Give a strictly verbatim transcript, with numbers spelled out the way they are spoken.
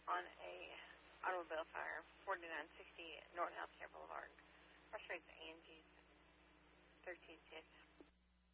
on a automobile fire, forty-nine sixty North Healthcare Boulevard. Frustrates Angie's thirteen six.